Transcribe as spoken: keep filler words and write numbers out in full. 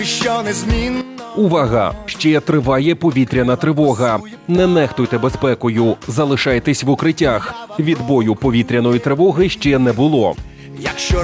що незмінно. Увага! Ще триває повітряна тривога. Не нехтуйте безпекою, залишайтесь в укриттях. Відбою повітряної тривоги ще не було. Якщо